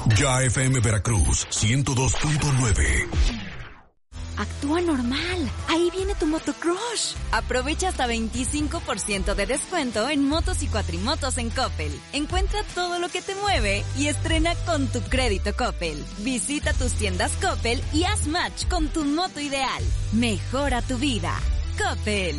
Ya FM Veracruz 102.9. Actúa normal. Ahí viene tu motocrush. Aprovecha hasta 25% de descuento en motos y cuatrimotos en Coppel. Encuentra todo lo que te mueve y estrena con tu crédito Coppel. Visita tus tiendas Coppel y haz match con tu moto ideal. Mejora tu vida. Coppel.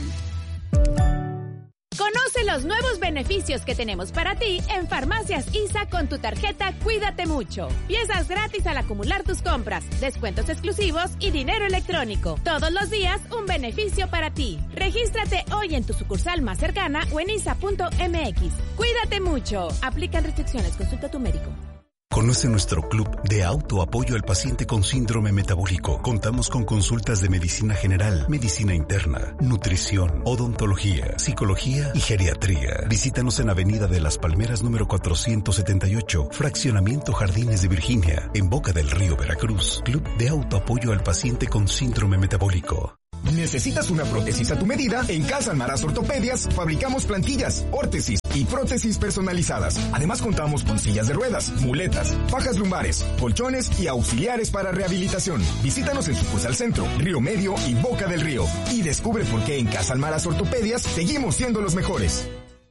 Conoce los nuevos beneficios que tenemos para ti en Farmacias ISA con tu tarjeta Cuídate Mucho. Piezas gratis al acumular tus compras, descuentos exclusivos y dinero electrónico. Todos los días un beneficio para ti. Regístrate hoy en tu sucursal más cercana o en isa.mx. Cuídate mucho. Aplican restricciones. Consulta a tu médico. Conoce nuestro club de autoapoyo al paciente con síndrome metabólico. Contamos con consultas de medicina general, medicina interna, nutrición, odontología, psicología y geriatría. Visítanos en Avenida de las Palmeras número 478, Fraccionamiento Jardines de Virginia, en Boca del Río, Veracruz. Club de autoapoyo al paciente con síndrome metabólico. ¿Necesitas una prótesis a tu medida? En Casa Almaraz Ortopedias fabricamos plantillas, órtesis y prótesis personalizadas. Además contamos con sillas de ruedas, muletas, fajas lumbares, colchones y auxiliares para rehabilitación. Visítanos en sucursal Centro, Río Medio y Boca del Río. Y descubre por qué en Casa Almaraz Ortopedias seguimos siendo los mejores.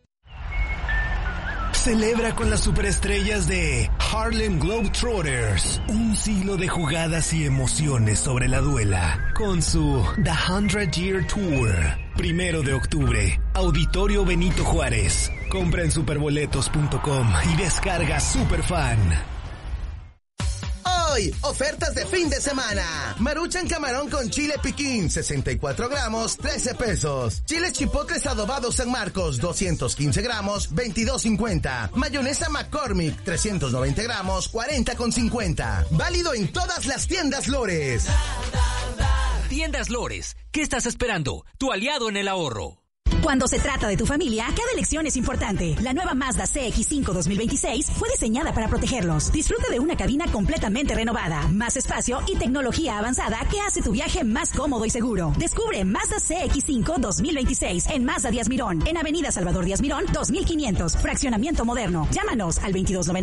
Celebra con las superestrellas de Harlem Globetrotters, un siglo de jugadas y emociones sobre la duela, con su The 100 Year Tour. 1 de octubre, Auditorio Benito Juárez. Compra en superboletos.com y descarga Superfan. Hoy, ofertas de fin de semana. Maruchan camarón con chile piquín, 64 gramos, 13 pesos. Chiles chipotles adobados San Marcos, 215 gramos, 22.50. Mayonesa McCormick, 390 gramos, 40.50. Válido en todas las tiendas Lores. Tiendas Lores, ¿qué estás esperando? Tu aliado en el ahorro. Cuando se trata de tu familia, cada elección es importante. La nueva Mazda CX-5 2026 fue diseñada para protegerlos. Disfruta de una cabina completamente renovada, más espacio y tecnología avanzada que hace tu viaje más cómodo y seguro. Descubre Mazda CX-5 2026 en Mazda Díaz Mirón, en Avenida Salvador Díaz Mirón, 2500, Fraccionamiento Moderno. Llámanos al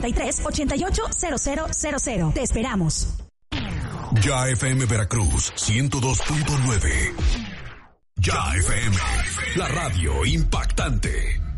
2293-880000. Te esperamos. Ya FM Veracruz 102.9. Ya FM, la radio impactante.